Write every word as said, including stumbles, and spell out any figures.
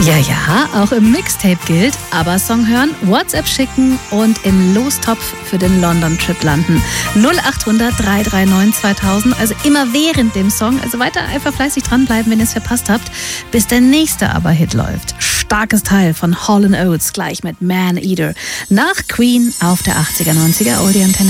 Ja, ja, auch im Mixtape gilt, aber Song hören, WhatsApp schicken und im Lostopf für den London-Trip landen. null acht hundert drei drei neun zweitausend, also immer während dem Song. Also weiter einfach fleißig dranbleiben, wenn ihr es verpasst habt, bis der nächste Aber-Hit läuft. Starkes Teil von Hall and Oates, gleich mit Man Eater. Nach Queen auf der achtziger, neunziger Oldie-Antenne.